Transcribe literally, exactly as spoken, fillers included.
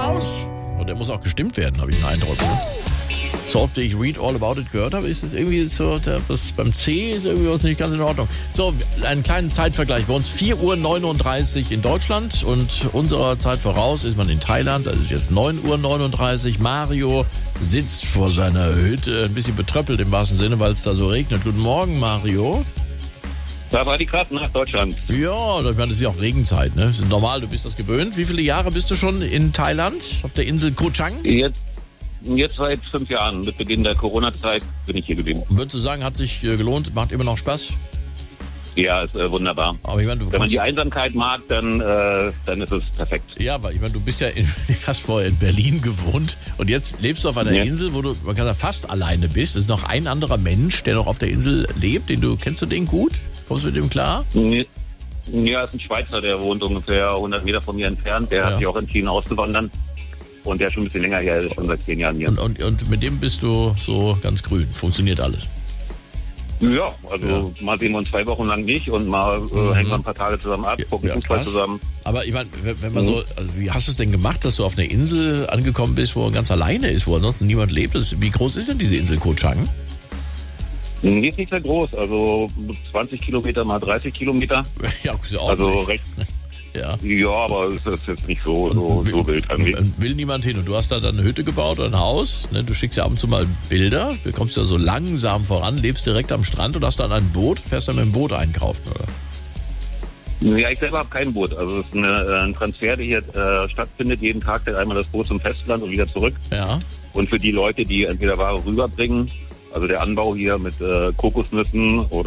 aus. Und der muss auch gestimmt werden, habe ich den Eindruck. Ne? So oft ich Read All About It gehört habe, ist es irgendwie so, der, das, beim C ist irgendwie was nicht ganz in Ordnung. So, einen kleinen Zeitvergleich. Bei uns vier Uhr neununddreißig in Deutschland und unserer Zeit voraus ist man in Thailand. Das ist jetzt neun Uhr neununddreißig. Mario sitzt vor seiner Hütte, ein bisschen betröppelt im wahrsten Sinne, weil es da so regnet. Guten Morgen, Mario. Da war die gerade nach Deutschland. Ja, ich meine, das ist ja auch Regenzeit, ne? Das ist normal, du bist das gewöhnt. Wie viele Jahre bist du schon in Thailand, auf der Insel Koh Chang? Jetzt, jetzt seit fünf Jahren. Mit Beginn der Corona-Zeit bin ich hier geblieben. Würdest du sagen, hat sich äh, gelohnt, macht immer noch Spaß? Ja, ist äh, wunderbar. Aber ich meine, du Wenn man kommst- die Einsamkeit mag, dann, äh, dann ist es perfekt. Ja, weil ich meine, du bist ja in, hast vorher in Berlin gewohnt und jetzt lebst du auf einer Ja. Insel, wo du, man kann sagen, fast alleine bist. Es ist noch ein anderer Mensch, der noch auf der Insel lebt, den du, kennst du den gut? Kommst du mit dem klar? Ja, ist ein Schweizer, der wohnt ungefähr hundert Meter von mir entfernt. Der Ja. hat sich auch entschieden auszuwandern. Und der ist schon ein bisschen länger her, der ist schon seit zehn Jahren hier. Und, und, und mit dem bist du so ganz grün. Funktioniert alles. Ja, also mal sehen wir uns zwei Wochen lang nicht und mal äh, Mhm. hängen wir ein paar Tage zusammen ab, gucken Ja, Fußball krass. zusammen. Aber ich meine, wenn wenn man Mhm. so, also wie hast du es denn gemacht, dass du auf einer Insel angekommen bist, wo man ganz alleine ist, wo ansonsten niemand lebt? Das, wie groß ist denn diese Insel Koh Chang? Die ist nicht sehr groß, also zwanzig Kilometer mal dreißig Kilometer. Ja, ist ja auch Also nicht. recht, Ja. ja, aber es ist jetzt nicht so, so, so wild eigentlich. Und will niemand hin. Und du hast da dann eine Hütte gebaut oder ein Haus. Ne? Du schickst ja ab und zu mal Bilder. Du kommst ja so langsam voran, lebst direkt am Strand und hast dann ein Boot, fährst dann mit dem Boot einkaufen, oder? Ja, ich selber habe kein Boot. Also es ist eine, äh, ein Transfer, der hier äh, stattfindet. Jeden Tag fährt einmal das Boot zum Festland und wieder zurück. Ja. Und für die Leute, die entweder Ware rüberbringen, also der Anbau hier mit äh, Kokosnüssen oder